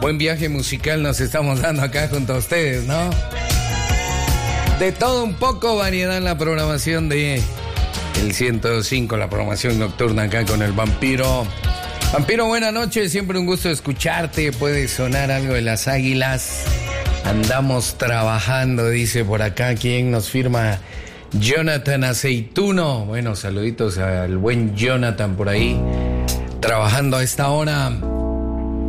Buen viaje musical nos estamos dando acá junto a ustedes, ¿no? De todo un poco, variedad en la programación de el 105, la programación nocturna acá con el Vampiro. Vampiro, buenas noches, siempre un gusto escucharte. Puede sonar algo de las Águilas. Andamos trabajando, dice por acá. ¿Quién nos firma? Jonathan Aceituno. Bueno, saluditos al buen Jonathan por ahí, trabajando a esta hora.